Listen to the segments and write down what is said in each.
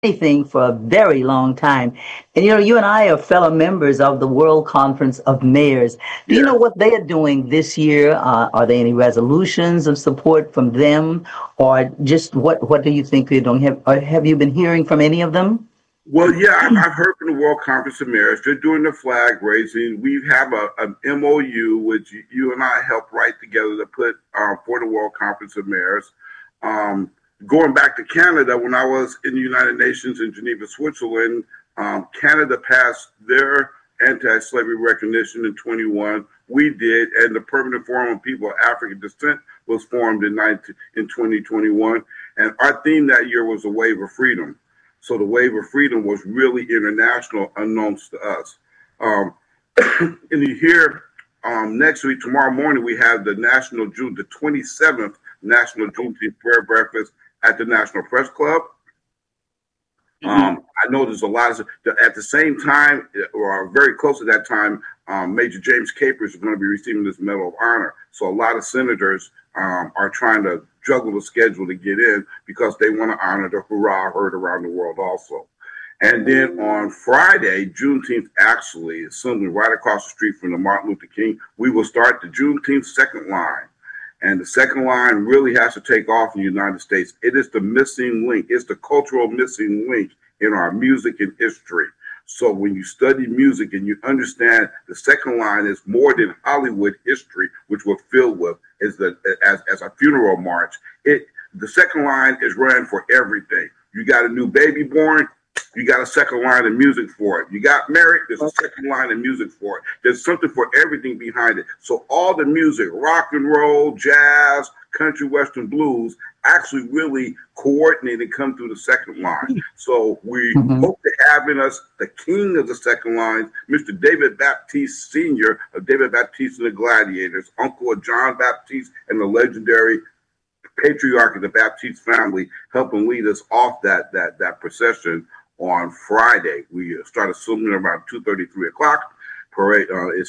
anything for a very long time. And you and I are fellow members of the World Conference of Mayors. Do you know Yes. what they are doing this year? Are there any resolutions of support from them, or just what do you think they're doing? Have you been hearing from any of them? Well, yeah, I've heard from the World Conference of Mayors. They're doing the flag raising. We have an MOU, which you and I helped write together to put for the World Conference of Mayors. Um, Going back to Canada, when I was in the United Nations in Geneva, Switzerland, Canada passed their anti-slavery recognition in 21. We did, and the Permanent Forum of People of African Descent was formed in 2021. And our theme that year was a wave of freedom. So the wave of freedom was really international, unknowns to us. Um, and you hear next week, tomorrow morning, we have the 27th National Juneteenth Prayer Breakfast at the National Press Club. Mm-hmm. I know there's a lot of, at the same time, or very close to that time, Major James Capers is going to be receiving this Medal of Honor. So a lot of senators are trying to juggle the schedule to get in because they want to honor the hurrah heard around the world also. And then on Friday, Juneteenth actually, assuming right across the street from the Martin Luther King, we will start the Juneteenth second line. And the second line really has to take off in the United States. It is the missing link. It's the cultural missing link in our music and history. So when you study music and you understand the second line is more than Hollywood history, which we're filled with, is as a funeral march. The second line is running for everything. You got a new baby born, you got a second line of music for it. You got married, there's a second line of music for it. There's something for everything behind it. So all the music, rock and roll, jazz, country, western, blues, actually really coordinate and come through the second line. So we Mm-hmm. hope to have in us the king of the second line, Mr. David Baptiste Sr. of David Baptiste and the Gladiators, uncle of John Baptiste and the legendary patriarch of the Baptiste family, helping lead us off that procession on Friday. We start assuming around 2:30, 3 o'clock. Parade.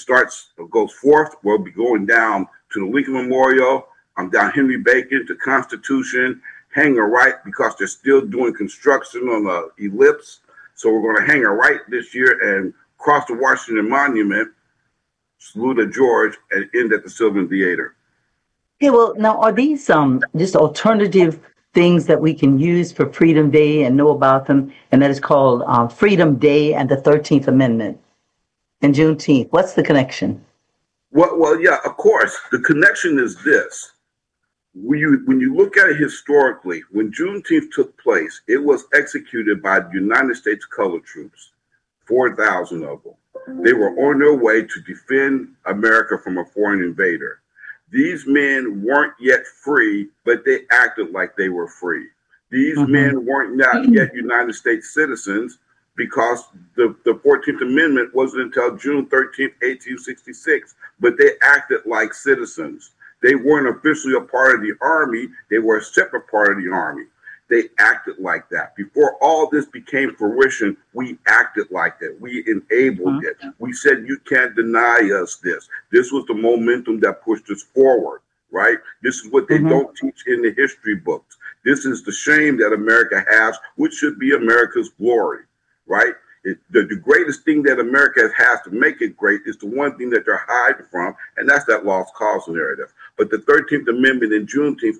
Goes forth. We'll be going down to the Lincoln Memorial. I'm down Henry Bacon to Constitution, hang a right because they're still doing construction on the ellipse. So we're going to hang a right this year and cross the Washington Monument, salute at George, and end at the Sylvan Theater. Yeah, well, now are these just alternative things that we can use for Freedom Day and know about them? And that is called Freedom Day and the 13th Amendment and Juneteenth. What's the connection? Well, yeah, of course. The connection is this. When you look at it historically, when Juneteenth took place, it was executed by the United States colored troops, 4,000 of them. They were on their way to defend America from a foreign invader. These men weren't yet free, but they acted like they were free. These Mm-hmm. men weren't not yet United States citizens because the 14th Amendment wasn't until June 13th, 1866, but they acted like citizens. They weren't officially a part of the Army, they were a separate part of the Army. They acted like that. Before all this became fruition, we acted like that. We enabled it. We said, you can't deny us this. This was the momentum that pushed us forward, right? This is what they Mm-hmm. don't teach in the history books. This is the shame that America has, which should be America's glory, right? The greatest thing that America has to make it great is the one thing that they're hiding from, and that's that lost cause narrative. But the 13th Amendment and Juneteenth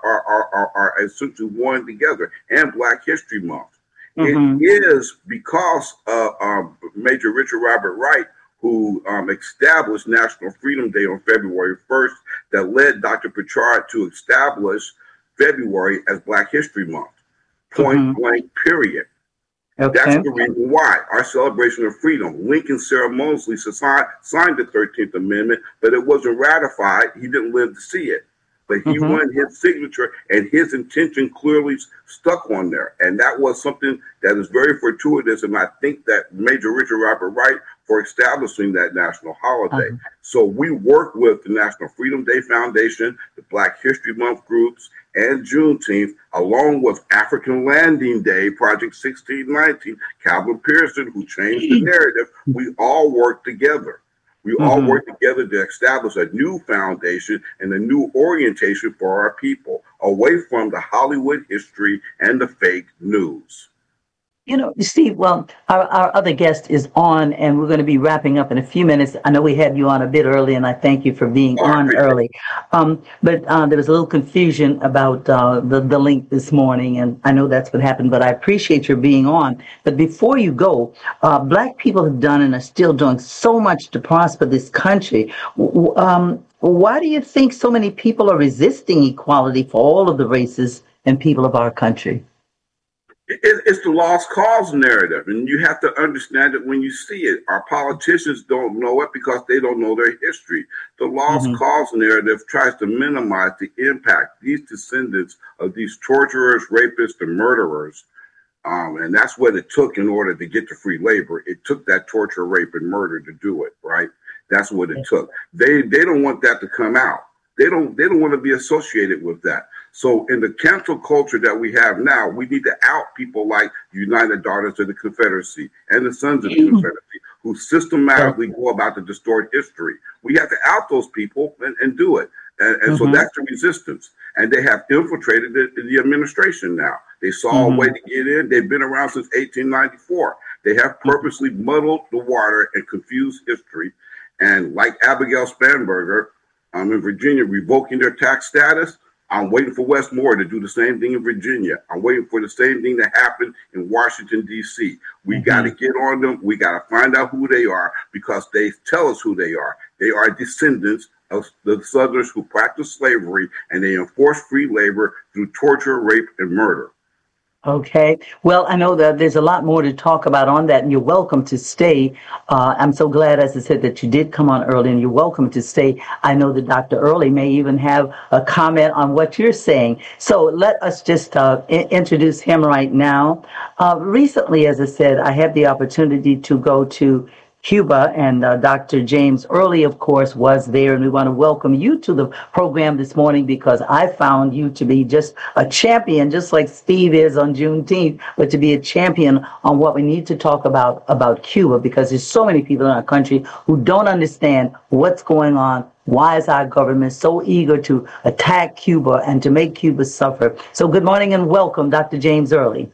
are essentially one together, and Black History Month. It Mm-hmm. is because of Major Richard Robert Wright, who established National Freedom Day on February 1st, that led Dr. Pritchard to establish February as Black History Month. Point Mm-hmm. blank, period. That's Okay. the reason why our celebration of freedom. Lincoln ceremoniously signed the 13th Amendment, but it wasn't ratified. He didn't live to see it. But he Mm-hmm. wanted his signature, and his intention clearly stuck on there. And that was something that is very fortuitous. And I think that Major Richard Robert Wright for establishing that national holiday. Uh-huh. So we work with the National Freedom Day Foundation, the Black History Month groups, and Juneteenth, along with African Landing Day, Project 1619, Calvin Pearson, who changed the narrative. We all work together. We all Mm-hmm. work together to establish a new foundation and a new orientation for our people, away from the Hollywood history and the fake news. Steve, well, our other guest is on, and we're going to be wrapping up in a few minutes. I know we had you on a bit early, and I thank you for being on early. But there was a little confusion about the link this morning, and I know that's what happened, but I appreciate your being on. But before you go, Black people have done and are still doing so much to prosper this country. Why do you think so many people are resisting equality for all of the races and people of our country? It's the lost cause narrative, and you have to understand it when you see it. Our politicians don't know it because they don't know their history. The lost cause narrative tries to minimize the impact these descendants of these torturers, rapists, and murderers, and that's what it took in order to get to free labor. It took that torture, rape, and murder to do it, right? That's what it took. They don't want that to come out. They don't want to be associated with that. So in the cancel culture that we have now, we need to out people like United Daughters of the Confederacy and the Sons of the Confederacy, who systematically go about to distort history. We have to out those people and do it. And so that's the resistance. And they have infiltrated the administration now. They saw a way to get in. They've been around since 1894. They have purposely muddled the water and confused history. And like Abigail Spanberger in Virginia revoking their tax status, I'm waiting for Westmore to do the same thing in Virginia. I'm waiting for the same thing to happen in Washington, D.C. We got to get on them. We got to find out who they are because they tell us who they are. They are descendants of the Southerners who practiced slavery, and they enforce free labor through torture, rape, and murder. Okay. Well, I know that there's a lot more to talk about on that, and you're welcome to stay. I'm so glad, as I said, that you did come on early, and you're welcome to stay. I know that Dr. Early may even have a comment on what you're saying. So let us just introduce him right now. Recently, as I said, I had the opportunity to go to Cuba, and Dr. James Early, of course, was there, and we want to welcome you to the program this morning because I found you to be just a champion, just like Steve is on Juneteenth, but to be a champion on what we need to talk about Cuba, because there's so many people in our country who don't understand what's going on. Why is our government so eager to attack Cuba and to make Cuba suffer? So good morning and welcome, Dr. James Early.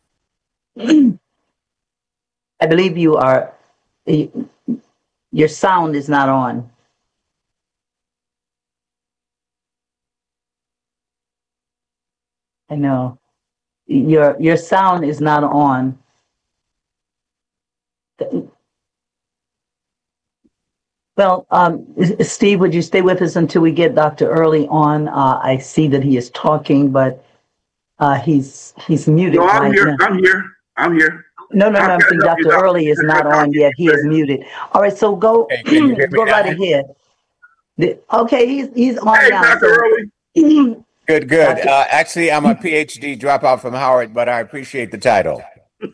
I believe you are... Your sound is not on. I know. Your sound is not on. Well, Steve, would you stay with us until we get Dr. Early on? I see that he is talking, but he's muted. No, I'm here. I'm here. No, I'm saying Dr. Early is not on yet. He is muted. All right, so go right ahead. Okay, he's on now. Dr. Early. Good. Actually, I'm a PhD dropout from Howard, but I appreciate the title.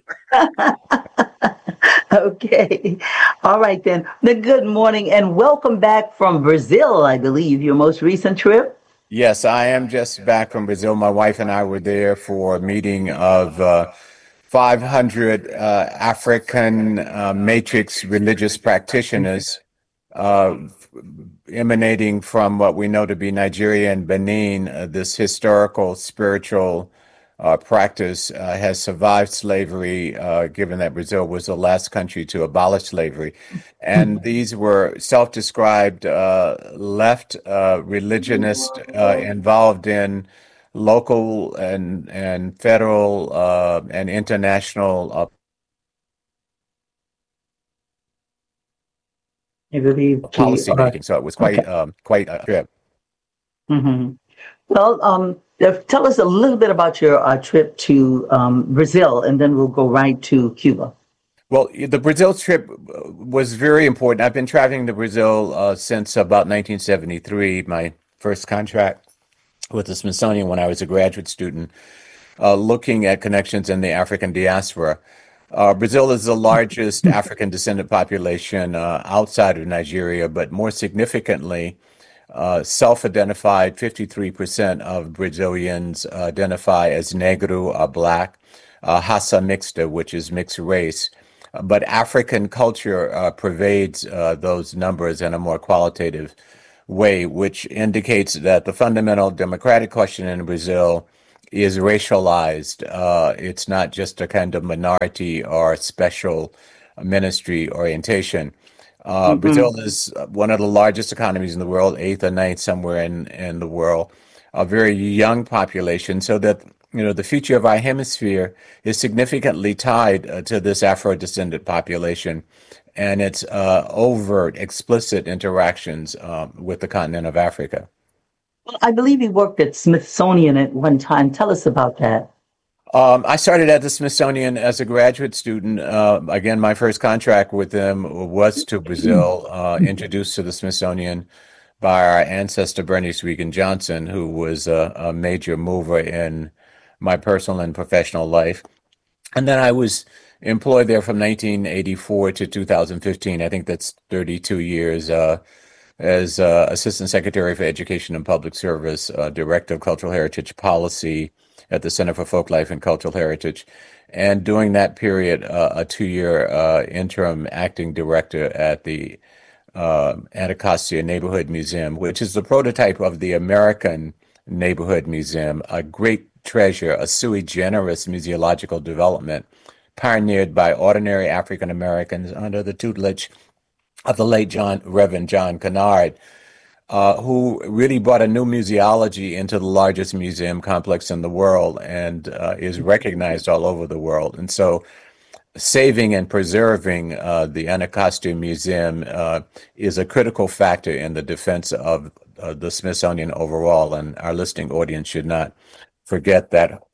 Okay. All right, then. Good morning and welcome back from Brazil, I believe, your most recent trip. Yes, I am just back from Brazil. My wife and I were there for a meeting of 500 African matrix religious practitioners emanating from what we know to be Nigeria and Benin. This historical spiritual practice has survived slavery, given that Brazil was the last country to abolish slavery. And these were self-described left religionists involved in local and federal and international policy making. So it was quite a trip. Mm-hmm. Well, tell us a little bit about your trip to Brazil, and then we'll go right to Cuba. Well, the Brazil trip was very important. I've been traveling to Brazil since about 1973, my first contract with the Smithsonian when I was a graduate student, looking at connections in the African diaspora. Brazil is the largest African descendant population outside of Nigeria, but more significantly, self-identified 53% of Brazilians identify as Negro, Black, Raça Mixta, which is mixed race. But African culture pervades those numbers in a more qualitative way, which indicates that the fundamental democratic question in Brazil is racialized. It's not just a kind of minority or special ministry orientation. Hmm. Brazil is one of the largest economies in the world, eighth or ninth somewhere in the world, a very young population, so that the future of our hemisphere is significantly tied to this Afro-descendant population and its overt, explicit interactions with the continent of Africa. Well, I believe he worked at Smithsonian at one time. Tell us about that. I started at the Smithsonian as a graduate student. Again, my first contract with them was to Brazil, introduced to the Smithsonian by our ancestor Bernice Regan Johnson, who was a major mover in my personal and professional life. And then I was employed there from 1984 to 2015. I think that's 32 years as Assistant Secretary for Education and Public Service, Director of Cultural Heritage Policy at the Center for Folklife and Cultural Heritage. And during that period, a 2-year interim acting director at the Anacostia Neighborhood Museum, which is the prototype of the American Neighborhood Museum, a great treasure, a sui generis museological development pioneered by ordinary African Americans under the tutelage of the late Reverend John Kennard, who really brought a new museology into the largest museum complex in the world and is recognized all over the world. And so saving and preserving the Anacostia Museum is a critical factor in the defense of the Smithsonian overall, and our listening audience should not forget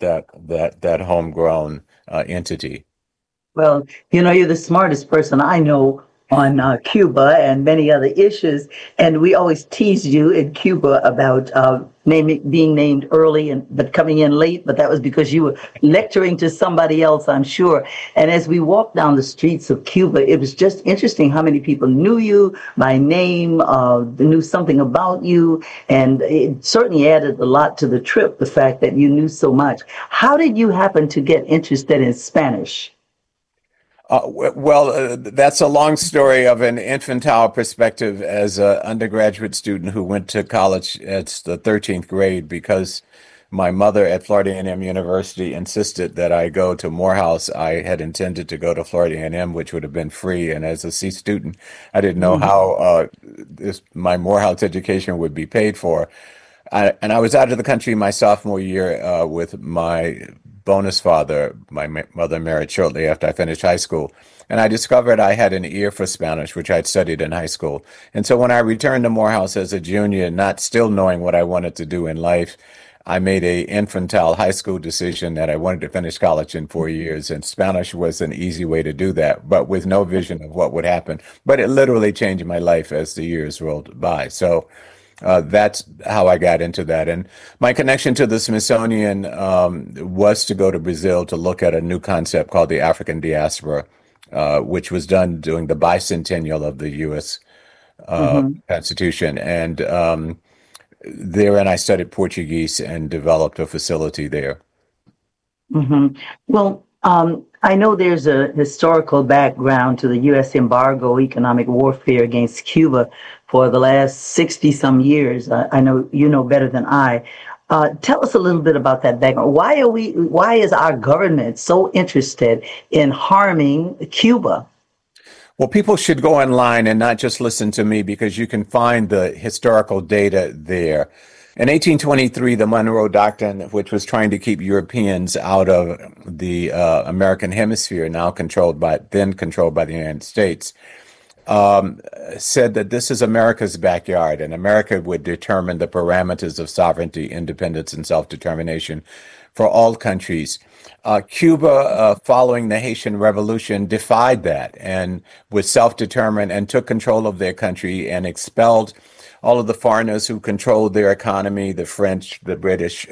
that homegrown entity. Well, you're the smartest person I know on Cuba and many other issues, and we always teased you in Cuba about being named early but coming in late. But that was because you were lecturing to somebody else, I'm sure. And as we walked down the streets of Cuba, it was just interesting how many people knew you by name, knew something about you, and it certainly added a lot to the trip. The fact that you knew so much. How did you happen to get interested in Spanish? That's a long story of an infantile perspective as an undergraduate student who went to college at the 13th grade because my mother at Florida A&M University insisted that I go to Morehouse. I had intended to go to Florida A&M, which would have been free. And as a C student, I didn't know how my Morehouse education would be paid for. And I was out of the country my sophomore year with my bonus father. My mother married shortly after I finished high school. And I discovered I had an ear for Spanish, which I'd studied in high school. And so when I returned to Morehouse as a junior, not still knowing what I wanted to do in life, I made a infantile high school decision that I wanted to finish college in 4 years. And Spanish was an easy way to do that, but with no vision of what would happen. But it literally changed my life as the years rolled by. So that's how I got into that. And my connection to the Smithsonian was to go to Brazil to look at a new concept called the African diaspora, which was done during the bicentennial of the U.S. Mm-hmm. Constitution. And therein I studied Portuguese and developed a facility there. Mm-hmm. Well, I know there's a historical background to the U.S. embargo, economic warfare against Cuba for the last 60 some years. I know you know better than I. Tell us a little bit about that background. Why is our government so interested in harming Cuba? Well, people should go online and not just listen to me because you can find the historical data there. In 1823, the Monroe Doctrine, which was trying to keep Europeans out of the American hemisphere, then controlled by the United States, said that this is America's backyard, and America would determine the parameters of sovereignty, independence, and self-determination for all countries. Cuba, following the Haitian Revolution, defied that and was self-determined and took control of their country and expelled all of the foreigners who controlled their economy, the French, the British,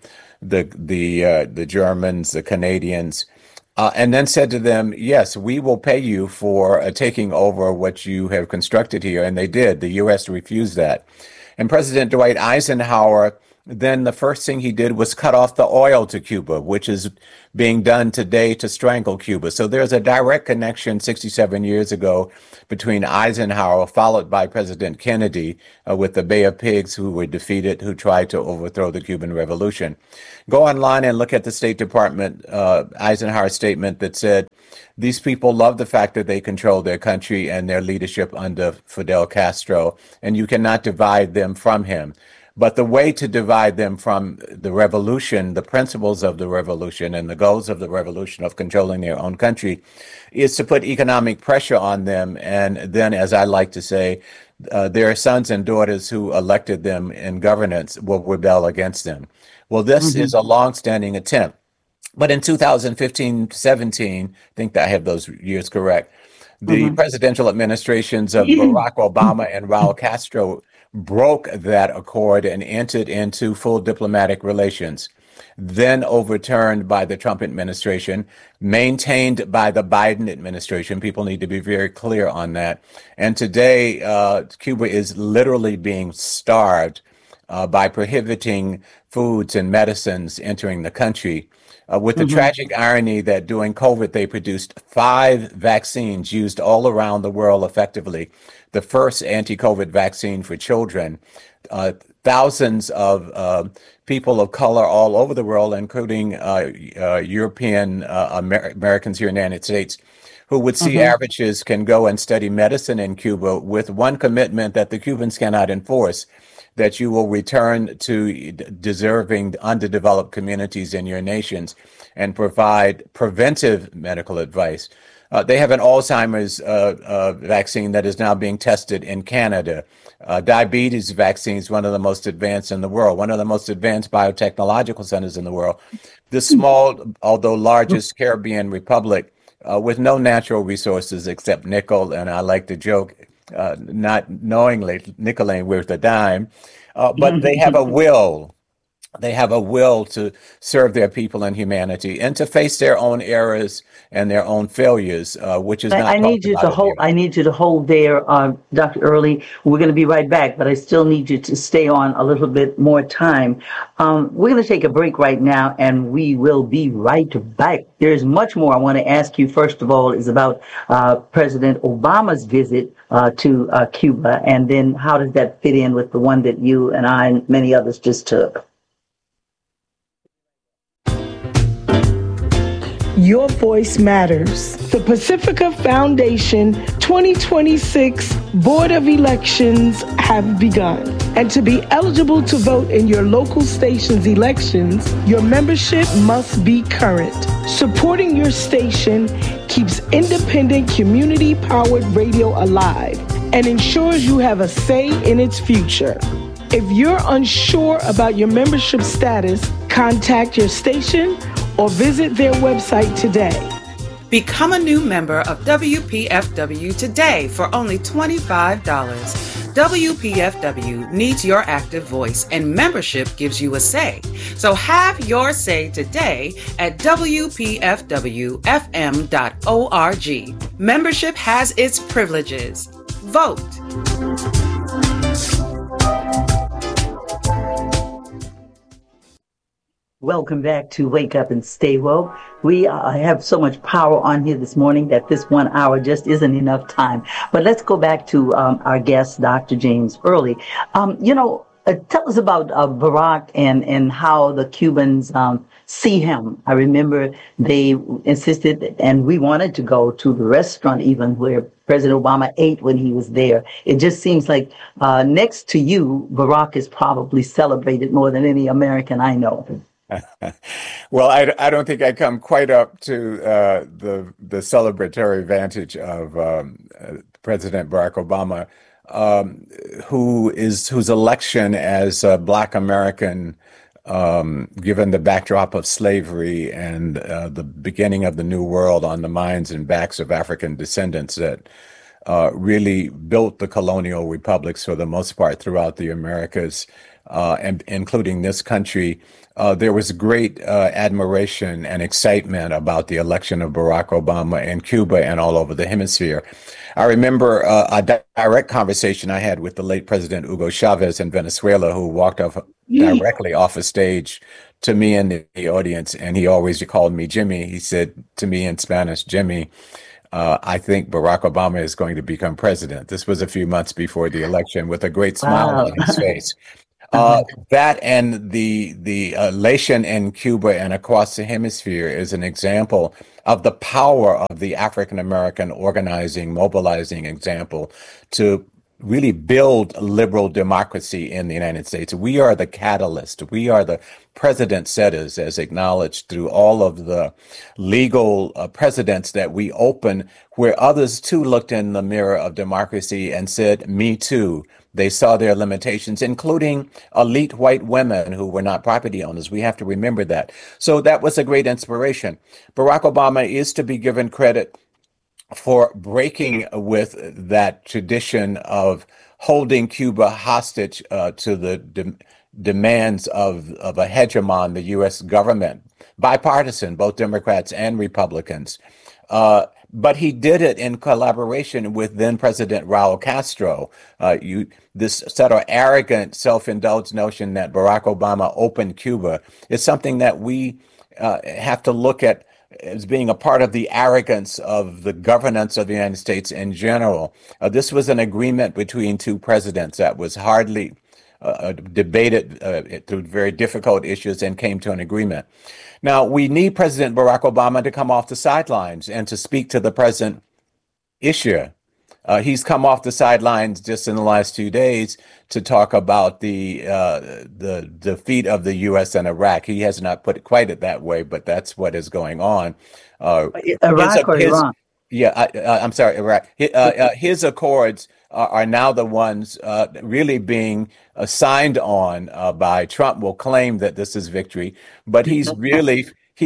the Germans, the Canadians, and then said to them, yes, we will pay you for taking over what you have constructed here. And they did. The U.S. refused that. And President Dwight Eisenhower then the first thing he did was cut off the oil to Cuba, which is being done today to strangle Cuba. So there's a direct connection 67 years ago between Eisenhower, followed by President Kennedy, with the Bay of Pigs, who were defeated, who tried to overthrow the Cuban Revolution. Go online and look at the State Department Eisenhower statement that said, these people love the fact that they control their country and their leadership under Fidel Castro, and you cannot divide them from him. But the way to divide them from the revolution, the principles of the revolution and the goals of the revolution of controlling their own country, is to put economic pressure on them. And then, as I like to say, their sons and daughters who elected them in governance will rebel against them. Well, this is a longstanding attempt. But in 2015-17, I think that I have those years correct, the presidential administrations of Barack Obama and Raul Castro broke that accord and entered into full diplomatic relations, then overturned by the Trump administration, maintained by the Biden administration. People need to be very clear on that. And today, Cuba is literally being starved by prohibiting foods and medicines entering the country. With the tragic irony that during COVID, they produced 5 vaccines used all around the world effectively. The first anti-COVID vaccine for children. Thousands of people of color all over the world, including European Americans here in the United States, who would see averages can go and study medicine in Cuba with one commitment that the Cubans cannot enforce, that you will return to deserving underdeveloped communities in your nations and provide preventive medical advice. They have an Alzheimer's vaccine that is now being tested in Canada. Diabetes vaccines, one of the most advanced in the world, one of the most advanced biotechnological centers in the world. This small, although largest Caribbean republic with no natural resources except nickel, and I like to joke, not knowingly, nickel ain't worth a dime, but they have a will. They have a will to serve their people and humanity and to face their own errors and their own failures, which is not. I need you to hold. I need you to hold there, Dr. Early. We're going to be right back, but I still need you to stay on a little bit more time. We're going to take a break right now, and we will be right back. There is much more I want to ask you. First of all, is about President Obama's visit to Cuba, and then how does that fit in with the one that you and I and many others just took? Your voice matters. The Pacifica Foundation 2026 Board of Elections have begun. And to be eligible to vote in your local station's elections, your membership must be current. Supporting your station keeps independent community-powered radio alive and ensures you have a say in its future. If you're unsure about your membership status, contact your station or visit their website today. Become a new member of WPFW today for only $25. WPFW needs your active voice, and membership gives you a say. So have your say today at WPFWFM.org. Membership has its privileges. Vote. Welcome back to Wake Up and Stay Woke. We have so much power on here this morning that this 1 hour just isn't enough time. But let's go back to our guest, Dr. James Early. Tell us about Barack and how the Cubans see him. I remember they insisted, and we wanted to go to the restaurant even where President Obama ate when he was there. It just seems like next to you, Barack is probably celebrated more than any American I know. Well, I don't think I come quite up to the celebratory vantage of President Barack Obama, whose election as a Black American, given the backdrop of slavery and the beginning of the New World on the minds and backs of African descendants that really built the colonial republics for the most part throughout the Americas. and including this country, there was great admiration and excitement about the election of Barack Obama in Cuba and all over the hemisphere. I remember a direct conversation I had with the late President Hugo Chavez in Venezuela, who walked off directly off a stage to me in the audience, and he always called me Jimmy. He said to me in Spanish, Jimmy, I think Barack Obama is going to become president. This was a few months before the election, with a great smile Wow. on his face. That and the elation in Cuba and across the hemisphere is an example of the power of the African American organizing, mobilizing example to really build liberal democracy in the United States. We are the catalyst. We are the precedent setters, as acknowledged through all of the legal precedents that we open, where others too looked in the mirror of democracy and said, me too. They saw their limitations, including elite white women who were not property owners. We have to remember that. So that was a great inspiration. Barack Obama is to be given credit for breaking with that tradition of holding Cuba hostage to the demands of a hegemon, the U.S. government, bipartisan, both Democrats and Republicans. But he did it in collaboration with then President Raul Castro. This sort of arrogant, self-indulged notion that Barack Obama opened Cuba is something that we have to look at as being a part of the arrogance of the governance of the United States in general. This was an agreement between two presidents that was hardly debated through very difficult issues and came to an agreement. Now, we need President Barack Obama to come off the sidelines and to speak to the present issue. He's come off the sidelines just in the last 2 days to talk about the defeat of the U.S. in Iraq. He has not put it quite it that way, but that's what is going on. Iraq or Iran? Yeah, I'm sorry, Iraq. His accords are now the ones really being signed on by Trump. Will claim that this is victory, but he's really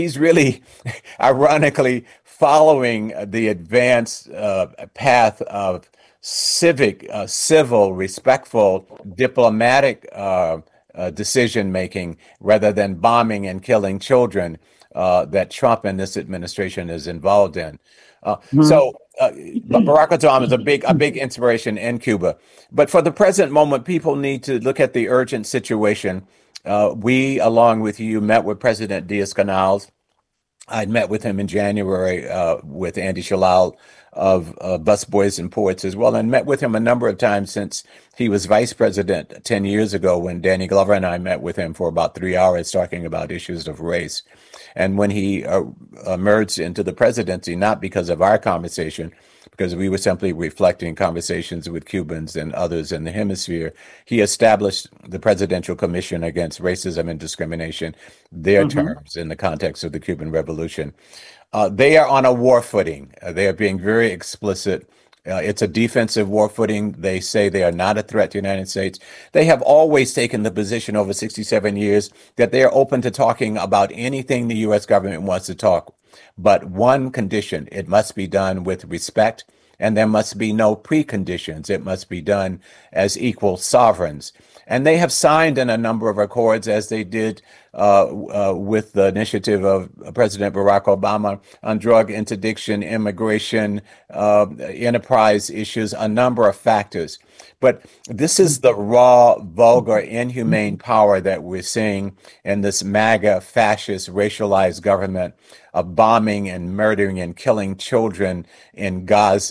ironically following the advanced path of civic, civil, respectful, diplomatic decision making rather than bombing and killing children that Trump and this administration is involved in. So Barack Obama is a big inspiration in Cuba. But for the present moment, people need to look at the urgent situation. We, along with you, met with President Diaz-Canales. I'd met with him in January with Andy Shalal of Busboys and Poets as well, and met with him a number of times since he was vice president 10 years ago when Danny Glover and I met with him for about 3 hours talking about issues of race. And when he emerged into the presidency, not because of our conversation, because we were simply reflecting conversations with Cubans and others in the hemisphere, he established the Presidential Commission Against Racism and Discrimination, their terms in the context of the Cuban Revolution. They are on a war footing. They are being very explicit. It's a defensive war footing. They say they are not a threat to the United States. They have always taken the position over 67 years that they are open to talking about anything the U.S. government wants to talk. But one condition, it must be done with respect, and there must be no preconditions. It must be done as equal sovereigns. And they have signed in a number of accords, as they did with the initiative of President Barack Obama on drug interdiction, immigration, enterprise issues, a number of factors. But this is the raw, vulgar, inhumane power that we're seeing in this MAGA, fascist, racialized government of bombing and murdering and killing children in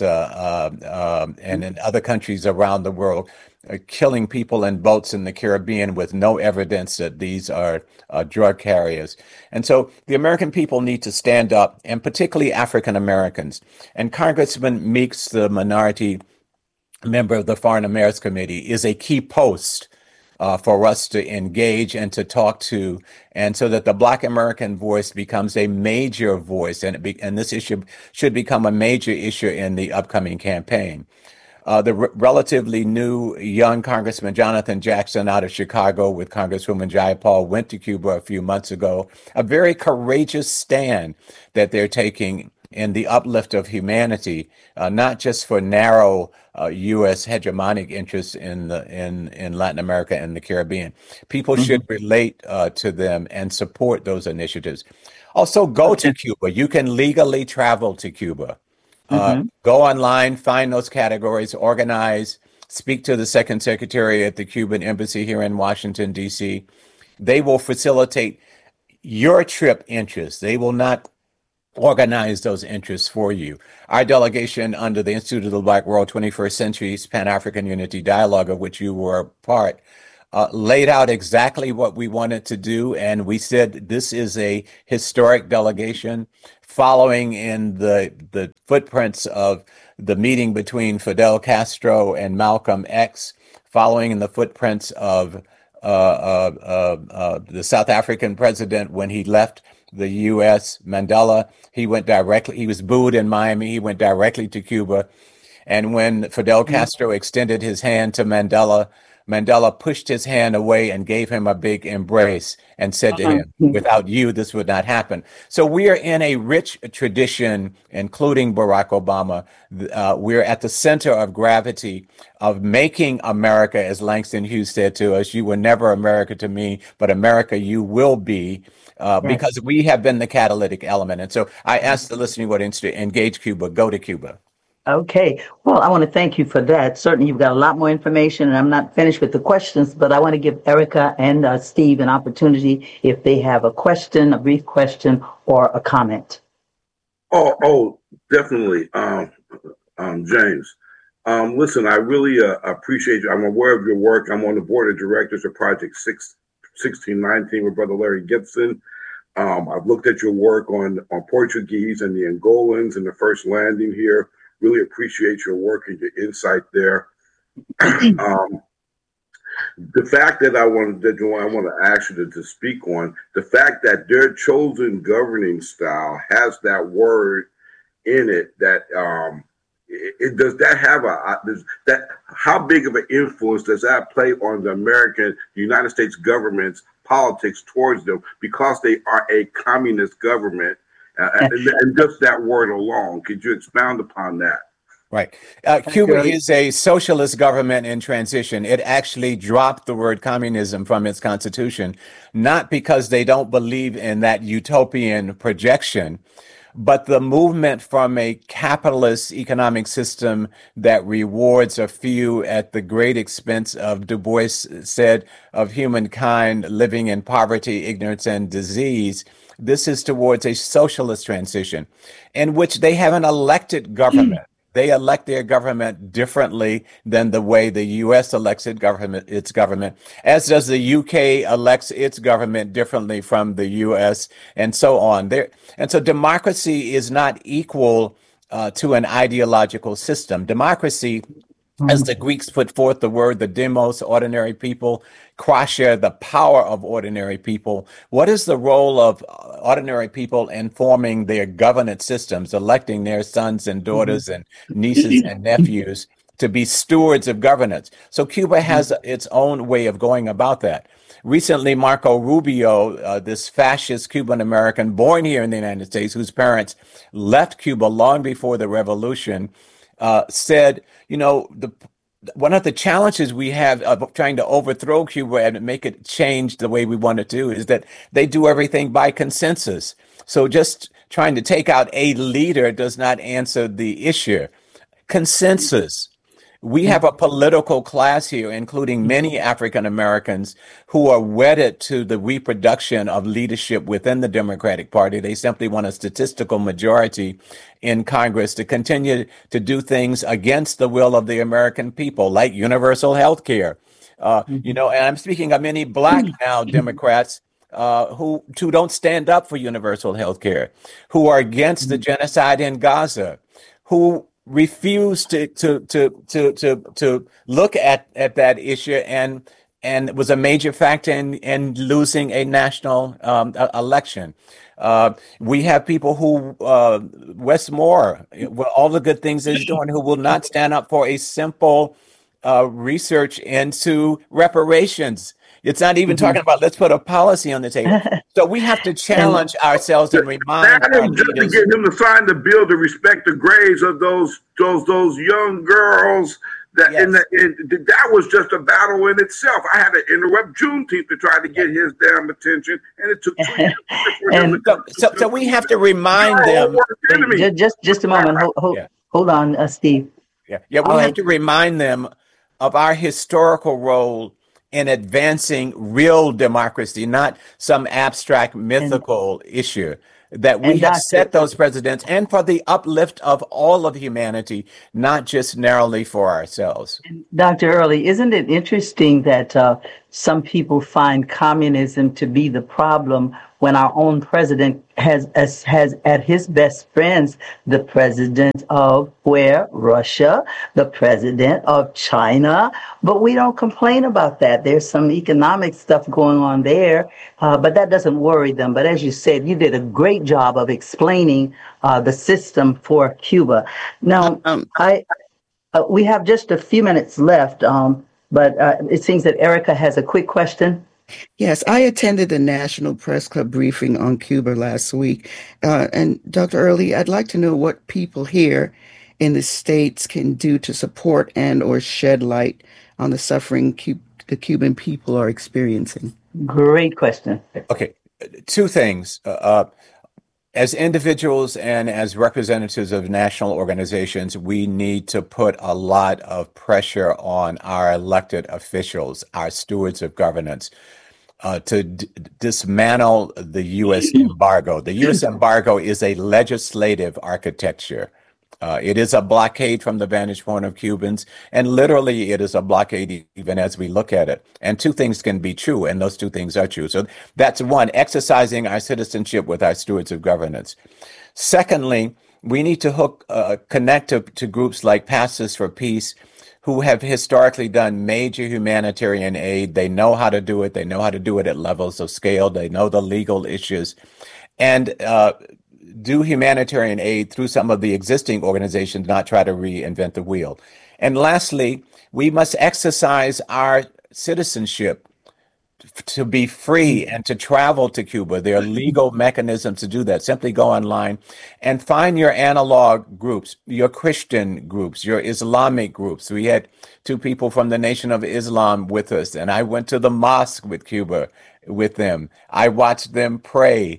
Gaza and in other countries around the world. Killing people in boats in the Caribbean with no evidence that these are drug carriers. And so the American people need to stand up, and particularly African Americans. And Congressman Meeks, the minority member of the Foreign Affairs Committee, is a key post for us to engage and to talk to, and so that the Black American voice becomes a major voice, and this issue should become a major issue in the upcoming campaign. The relatively new young Congressman Jonathan Jackson out of Chicago with Congresswoman Jayapal went to Cuba a few months ago. A very courageous stand that they're taking in the uplift of humanity, not just for narrow U.S. hegemonic interests in Latin America and the Caribbean. People should relate to them and support those initiatives. Also, go to Cuba. You can legally travel to Cuba. Go online, find those categories, organize, speak to the Second Secretary at the Cuban Embassy here in Washington, D.C. They will facilitate your trip interests. They will not organize those interests for you. Our delegation under the Institute of the Black World 21st Century's Pan-African Unity Dialogue, of which you were a part, laid out exactly what we wanted to do. And we said this is a historic delegation following in the footprints of the meeting between Fidel Castro and Malcolm X, following in the footprints of the South African president when he left the U.S., Mandela. He was booed in Miami. He went directly to Cuba. And when Fidel Castro extended his hand to Mandela, Mandela pushed his hand away and gave him a big embrace and said to him, without you, this would not happen. So we are in a rich tradition, including Barack Obama. We're at the center of gravity of making America, as Langston Hughes said to us, you were never America to me, but America you will be, because we have been the catalytic element. And so I ask the listening audience to engage Cuba, go to Cuba. Okay. Well, I want to thank you for that. Certainly, you've got a lot more information, and I'm not finished with the questions, but I want to give Erica and Steve an opportunity if they have a question, a brief question, or a comment. Oh, definitely, James. Listen, I really appreciate you. I'm aware of your work. I'm on the board of directors of Project 1619 with Brother Larry Gibson. I've looked at your work on Portuguese and the Angolans and the first landing here. Really appreciate your work and your insight there. The fact that I want to ask you to speak on, the fact that their chosen governing style has that word in it, that does that have how big of an influence does that play on the United States government's politics towards them, because they are a communist government? And just that word alone, could you expound upon that? Right. Cuba is a socialist government in transition. It actually dropped the word communism from its constitution, not because they don't believe in that utopian projection, but the movement from a capitalist economic system that rewards a few at the great expense, of Du Bois said, of humankind living in poverty, ignorance, and disease. This is towards a socialist transition in which they have an elected government. They elect their government differently than the way the U.S. elects its government, as does the UK elects its government differently from the U.S., and so on. And so democracy is not equal to an ideological system. Democracy, as the Greeks put forth the word, the demos, ordinary people, kratia, the power of ordinary people. What is the role of ordinary people in forming their governance systems, electing their sons and daughters and nieces and nephews to be stewards of governance? So Cuba has its own way of going about that. Recently, Marco Rubio, this fascist Cuban American born here in the United States, whose parents left Cuba long before the revolution, said, one of the challenges we have of trying to overthrow Cuba and make it change the way we want it to is that they do everything by consensus. So just trying to take out a leader does not answer the issue. Consensus. We have a political class here, including many African Americans, who are wedded to the reproduction of leadership within the Democratic Party. They simply want a statistical majority in Congress to continue to do things against the will of the American people, like universal health care. And I'm speaking of many Black now Democrats who don't stand up for universal health care, who are against the genocide in Gaza, who refused to look at that issue and was a major factor in losing a national election. We have people who Wes Moore, all the good things he's doing, who will not stand up for a simple research into reparations. It's not even talking about let's put a policy on the table. So we have to challenge ourselves and remind our just to leaders. get him to sign the bill to respect the graves of those young girls. That Yes. That was just a battle in itself. I had to interrupt Juneteenth to try to get his damn attention, and it took 2 years for him to So we have to remind them. Just a moment. Hold on, Steve. Yeah, we have to remind them of our historical role in advancing real democracy, not some abstract mythical issue. That we have set those precedents, and for the uplift of all of humanity, not just narrowly for ourselves. Dr. Early, isn't it interesting that some people find communism to be the problem when our own president has at his best friends the president of Russia, the president of China, but we don't complain about that. There's some economic stuff going on there, but that doesn't worry them. But as you said, you did a great job of explaining the system for Cuba. Now, we have just a few minutes left, but it seems that Erica has a quick question. Yes, I attended the National Press Club briefing on Cuba last week. And Dr. Early, I'd like to know what people here in the States can do to support and or shed light on the suffering the Cuban people are experiencing. Great question. Okay, two things. As individuals and as representatives of national organizations, we need to put a lot of pressure on our elected officials, our stewards of governance, to dismantle the U.S. embargo. The U.S. embargo is a legislative architecture. It is a blockade from the vantage point of Cubans, and literally it is a blockade even as we look at it. And two things can be true, and those two things are true. So that's one, exercising our citizenship with our stewards of governance. Secondly, we need to connect to groups like Pastors for Peace, who have historically done major humanitarian aid. They know how to do it. They know how to do it at levels of scale. They know the legal issues. And do humanitarian aid through some of the existing organizations, not try to reinvent the wheel. And lastly, we must exercise our citizenship to be free and to travel to Cuba. There are legal mechanisms to do that. Simply go online and find your analog groups, your Christian groups, your Islamic groups. We had two people from the Nation of Islam with us, and I went to the mosque with Cuba with them. I watched them pray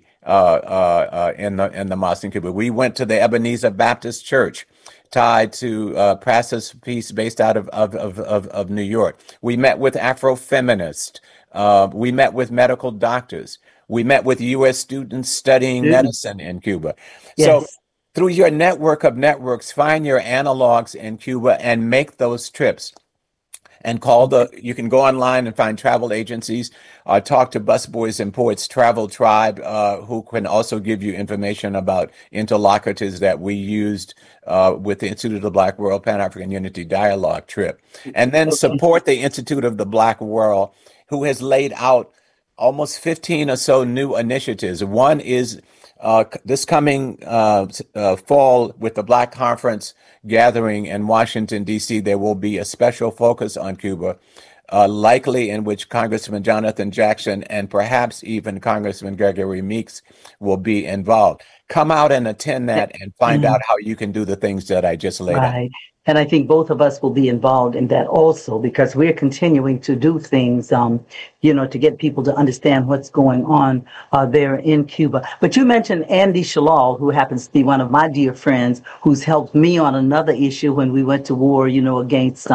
in the mosque in Cuba. We went to the Ebenezer Baptist Church, tied to Pastors for Peace, based out of New York. We met with Afro-feminists. We met with medical doctors. We met with U.S. students studying medicine in Cuba. Yes. So through your network of networks, find your analogs in Cuba and make those trips. And you can go online and find travel agencies, talk to Busboys and Poets Travel Tribe, who can also give you information about interlocutors that we used with the Institute of the Black World Pan-African Unity Dialogue trip. And then support the Institute of the Black World, who has laid out almost 15 or so new initiatives. One is this coming fall with the Black Conference gathering in Washington, D.C., there will be a special focus on Cuba, likely in which Congressman Jonathan Jackson and perhaps even Congressman Gregory Meeks will be involved. Come out and attend that and find out how you can do the things that I just laid out. And I think both of us will be involved in that also, because we're continuing to do things, to get people to understand what's going on there in Cuba. But you mentioned Andy Shalal, who happens to be one of my dear friends, who's helped me on another issue when we went to war, against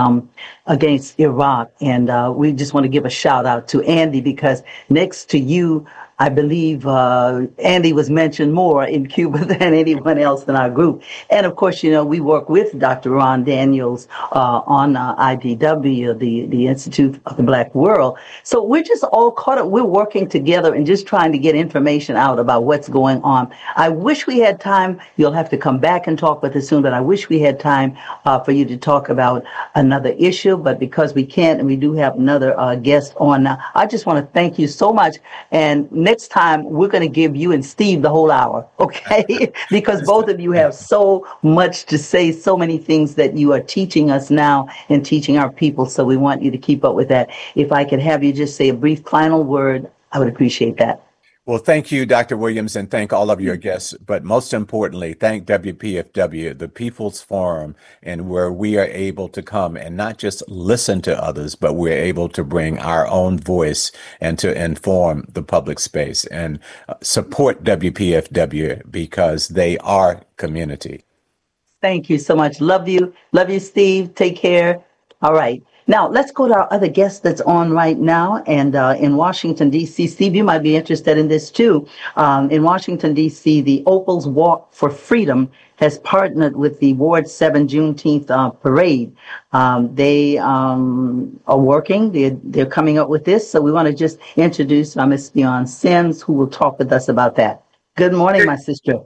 Iraq. And we just want to give a shout out to Andy, because next to you, I believe Andy was mentioned more in Cuba than anyone else in our group. And of course, we work with Dr. Ron Daniels on IDW, the Institute of the Black World. So we're just all caught up. We're working together and just trying to get information out about what's going on. I wish we had time. You'll have to come back and talk with us soon, but I wish we had time for you to talk about another issue. But because we can't, and we do have another guest on now, I just want to thank you so much. And next time we're going to give you and Steve the whole hour, okay? Because both of you have so much to say, so many things that you are teaching us now and teaching our people. So we want you to keep up with that. If I could have you just say a brief final word, I would appreciate that. Well, thank you, Dr. Williams, and thank all of your guests. But most importantly, thank WPFW, the People's Forum, and where we are able to come and not just listen to others, but we're able to bring our own voice and to inform the public space and support WPFW because they are community. Thank you so much. Love you. Love you, Steve. Take care. All right. Now, let's go to our other guest that's on right now. And in Washington, D.C., Steve, you might be interested in this too. In Washington, D.C., the Opals Walk for Freedom has partnered with the Ward 7 Juneteenth parade. They are working. They're coming up with this. So we want to just introduce Miss Dion Sims, who will talk with us about that. Good morning, my sister.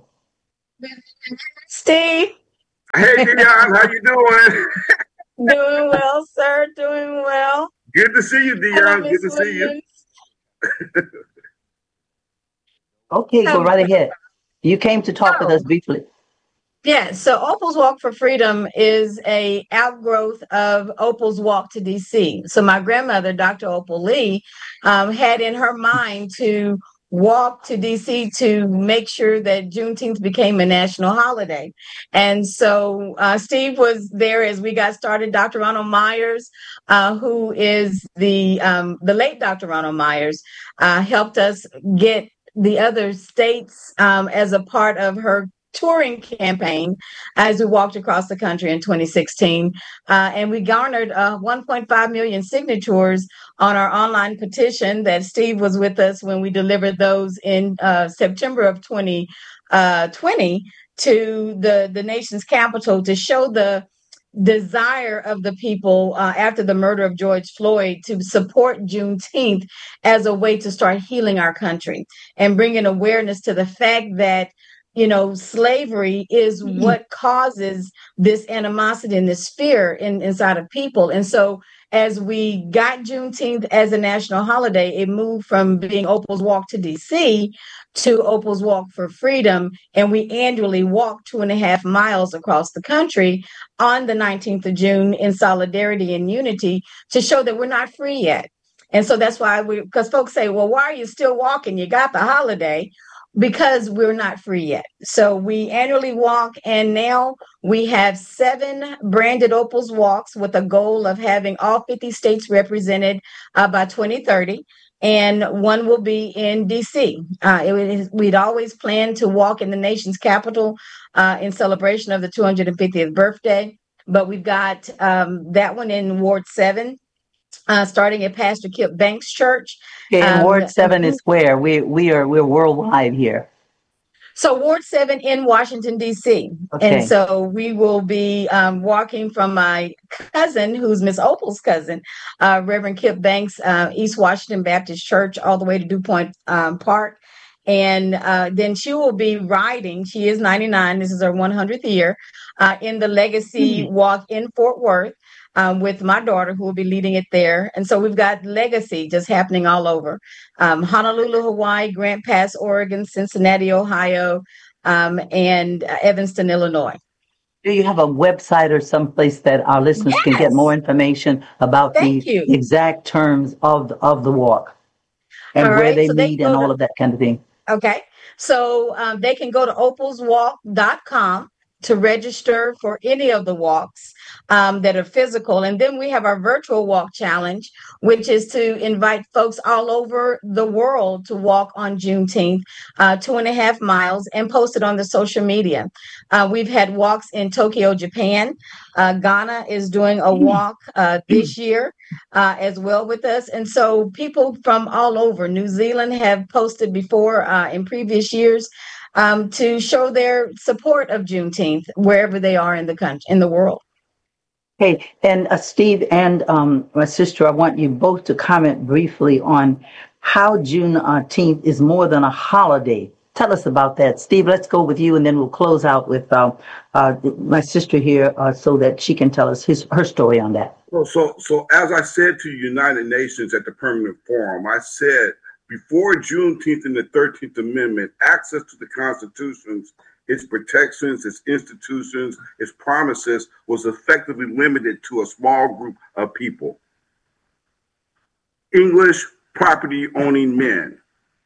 Steve. Hey, Dion, how you doing? Doing well, sir. Doing well. Good to see you, Dion. Good to see you. Okay, go right ahead. You came to talk with us briefly. Yeah, so Opals Walk for Freedom is a outgrowth of Opals Walk to DC. So my grandmother, Dr. Opal Lee, had in her mind to walk to DC to make sure that Juneteenth became a national holiday. And so Steve was there as we got started. Dr. Ronald Myers, who is the late Dr. Ronald Myers, helped us get the other states as a part of her touring campaign as we walked across the country in 2016. And we garnered 1.5 million signatures on our online petition that Steve was with us when we delivered those in September of 2020 to the nation's capital to show the desire of the people after the murder of George Floyd to support Juneteenth as a way to start healing our country and bringing awareness to the fact that slavery is what causes this animosity and this fear inside of people. And so as we got Juneteenth as a national holiday, it moved from being Opals Walk to DC to Opals Walk for Freedom. And we annually walk 2.5 miles across the country on the 19th of June in solidarity and unity to show that we're not free yet. And so that's why because folks say, well, why are you still walking? You got the holiday. Because we're not free yet. So we annually walk, and now we have 7 branded Opals Walks with a goal of having all 50 states represented by 2030. And one will be in DC. We'd always planned to walk in the nation's capital in celebration of the 250th birthday, but we've got that one in Ward 7. Starting at Pastor Kip Banks Church. And Ward 7 is where? We're worldwide here. So Ward 7 in Washington, D.C. Okay. And so we will be walking from my cousin, who's Miss Opal's cousin, Reverend Kip Banks, East Washington Baptist Church, all the way to DuPont Park. And then she will be riding, she is 99, this is her 100th year, in the Legacy Walk in Fort Worth. With my daughter, who will be leading it there. And so we've got legacy just happening all over. Honolulu, Hawaii, Grant Pass, Oregon, Cincinnati, Ohio, and Evanston, Illinois. Do you have a website or someplace that our listeners can get more information about the exact terms of the walk and where they meet and all of that kind of thing? Okay. So they can go to opalswalk.com to register for any of the walks that are physical. And then we have our virtual walk challenge, which is to invite folks all over the world to walk on Juneteenth, 2.5 miles, and post it on the social media. We've had walks in Tokyo, Japan. Ghana is doing a walk this year as well with us. And so people from all over, New Zealand have posted before in previous years, to show their support of Juneteenth wherever they are in the country, in the world. Hey, and Steve and my sister, I want you both to comment briefly on how Juneteenth is more than a holiday. Tell us about that. Steve, let's go with you, and then we'll close out with my sister here so that she can tell us her story on that. Well, so as I said to United Nations at the Permanent Forum, I said Before Juneteenth and the 13th Amendment, access to the Constitution, its protections, its institutions, its promises was effectively limited to a small group of people. English property owning men.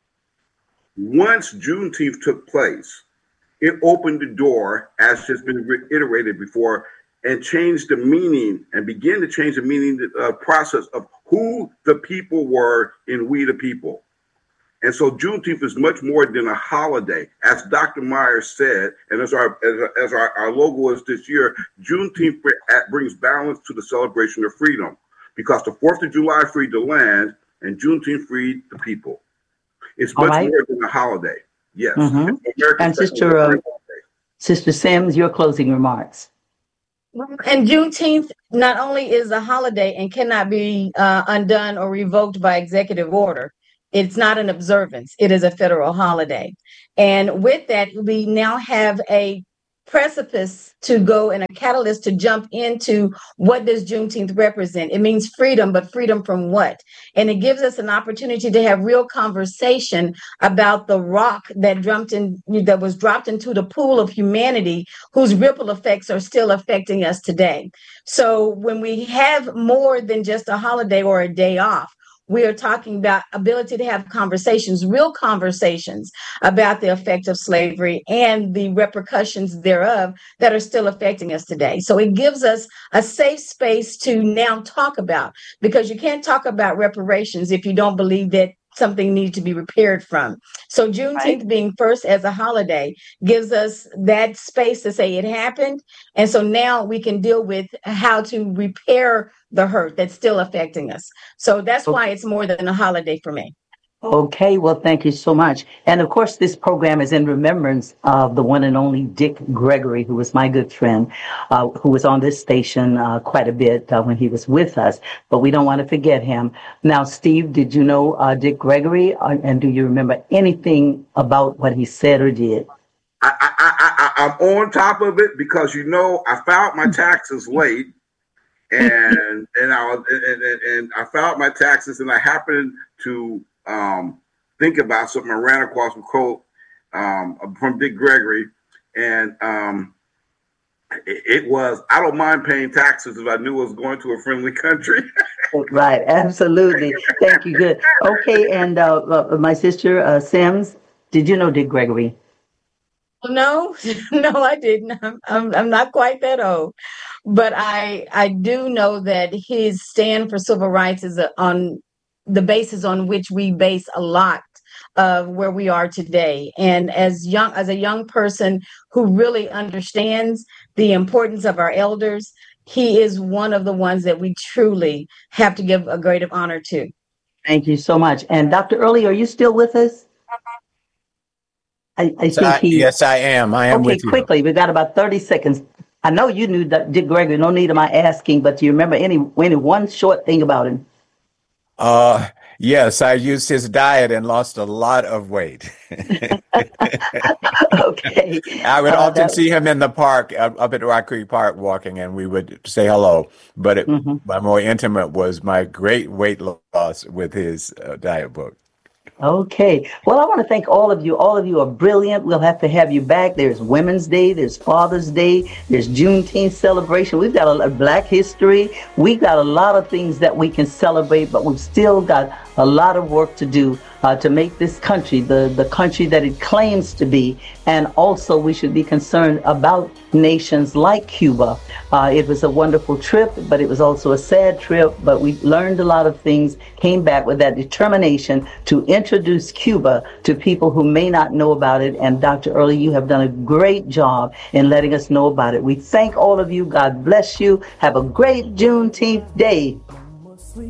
Once Juneteenth took place, it opened the door, as has been reiterated before, and changed the meaning and began to change the meaning process of who the people were in We the People. And so Juneteenth is much more than a holiday. As Dr. Myers said, and as our logo is this year, Juneteenth brings balance to the celebration of freedom, because the 4th of July freed the land and Juneteenth freed the people. It's much more than a holiday. Yes. Mm-hmm. And Sister Sims, your closing remarks. And Juneteenth not only is a holiday and cannot be undone or revoked by executive order. It's not an observance. It is a federal holiday. And with that, we now have a precipice to go and a catalyst to jump into what does Juneteenth represent. It means freedom, but freedom from what? And it gives us an opportunity to have real conversation about the rock that was dropped into the pool of humanity, whose ripple effects are still affecting us today. So when we have more than just a holiday or a day off, we are talking about ability to have conversations, real conversations about the effect of slavery and the repercussions thereof that are still affecting us today. So it gives us a safe space to now talk about, because you can't talk about reparations if you don't believe that something needs to be repaired from. So Juneteenth being first as a holiday gives us that space to say it happened. And so now we can deal with how to repair the hurt that's still affecting us. So that's why it's more than a holiday for me. Okay, well, thank you so much. And of course, this program is in remembrance of the one and only Dick Gregory, who was my good friend, who was on this station quite a bit when he was with us. But we don't want to forget him. Now, Steve, did you know Dick Gregory? And do you remember anything about what he said or did? I'm on top of it because, I filed my taxes late. And I filed my taxes, and I happened to think about something. I ran across a quote from Dick Gregory, and it was, "I don't mind paying taxes if I knew I was going to a friendly country." Right, absolutely. Thank you. Good. Okay, and my sister Sims, did you know Dick Gregory? No, I didn't. I'm not quite that old, but I do know that his stand for civil rights is on the basis on which we base a lot of where we are today. And as a young person who really understands the importance of our elders, he is one of the ones that we truly have to give a grade of honor to. Thank you so much. And Dr. Early, are you still with us? I think yes, I am. I am with you. Okay, quickly. We've got about 30 seconds. I know you knew Dick Gregory. No need of my asking, but do you remember any one short thing about him? Yes, I used his diet and lost a lot of weight. Okay. I would often see him in the park, up at Rock Creek Park walking, and we would say hello. But my more intimate was my great weight loss with his diet book. Okay. Well, I want to thank all of you. All of you are brilliant. We'll have to have you back. There's Women's Day. There's Father's Day. There's Juneteenth celebration. We've got a Black History. We've got a lot of things that we can celebrate, but we've still got a lot of work to do to make this country the country that it claims to be. And also, we should be concerned about nations like Cuba. It was a wonderful trip, but it was also a sad trip. But we learned a lot of things, came back with that determination to introduce Cuba to people who may not know about it. And Dr. Early, you have done a great job in letting us know about it. We thank all of you. God bless you. Have a great Juneteenth day.